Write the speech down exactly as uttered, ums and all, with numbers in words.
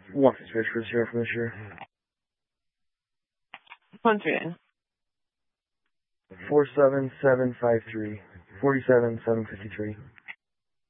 One switch for zero from the sure. One three. Four seven seven five three. Forty seven seven fifty three.